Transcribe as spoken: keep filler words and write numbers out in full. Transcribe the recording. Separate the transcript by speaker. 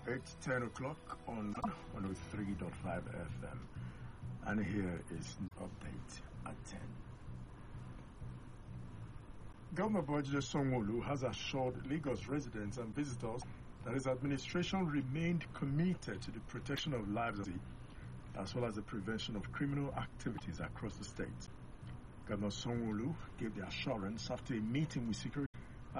Speaker 1: It's ten o'clock on one oh three point five F M. And here is an update at ten. Governor Babajide Sanwo-Olu has assured Lagos residents and visitors that his administration remained committed to the protection of lives as well as the prevention of criminal activities across the state. Governor Sanwo-Olu gave the assurance after a meeting with security